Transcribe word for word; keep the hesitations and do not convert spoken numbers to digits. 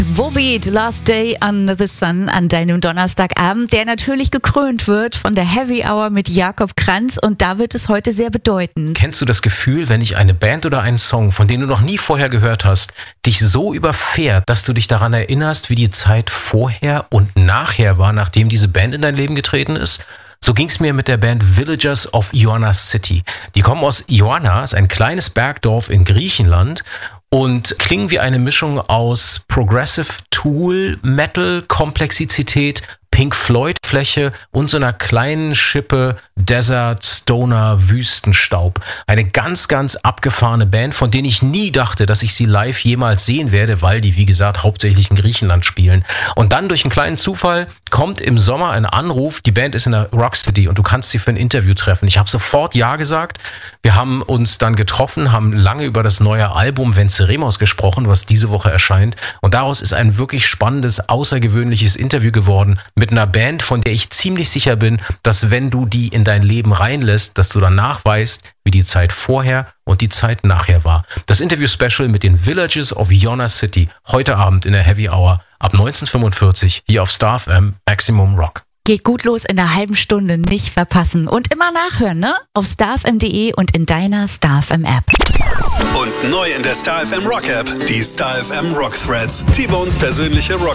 Volbeat, Last Day Under the Sun an deinem Donnerstagabend, der natürlich gekrönt wird von der Heavy Hour mit Jakob Kranz, und da wird es heute sehr bedeutend. Kennst du das Gefühl, wenn dich eine Band oder ein Song, von dem du noch nie vorher gehört hast, dich so überfährt, dass du dich daran erinnerst, wie die Zeit vorher und nachher war, nachdem diese Band in dein Leben getreten ist? So ging's mir mit der Band Villagers of Ioana City. Die kommen aus Ioana, ist ein kleines Bergdorf in Griechenland, und klingen wie eine Mischung aus Progressive Tool, Metal, Komplexität, Pink Floyd Fläche und so einer kleinen Schippe Desert, Stoner, Wüstenstaub. Eine ganz, ganz abgefahrene Band, von denen ich nie dachte, dass ich sie live jemals sehen werde, weil die, wie gesagt, hauptsächlich in Griechenland spielen. Und dann durch einen kleinen Zufall kommt im Sommer ein Anruf, die Band ist in der Rock City und du kannst sie für ein Interview treffen. Ich habe sofort Ja gesagt. Wir haben uns dann getroffen, haben lange über das neue Album Venceremos gesprochen, was diese Woche erscheint. Und daraus ist ein wirklich spannendes, außergewöhnliches Interview geworden mit einer Band, von der ich ziemlich sicher bin, dass wenn du die in dein Leben reinlässt, dass du danach weißt, wie die Zeit vorher und die Zeit nachher war. Das Interview-Special mit den Villagers of Ioana City, heute Abend in der Heavy Hour ab neunzehn Uhr fünfundvierzig hier auf Star F M Maximum Rock. Geht gut los in einer halben Stunde, nicht verpassen. Und immer nachhören, ne? Auf starfm punkt de und in deiner Star F M App. Und neu in der Star F M Rock App, die Star F M Rock Threads. T-Bones persönliche Rock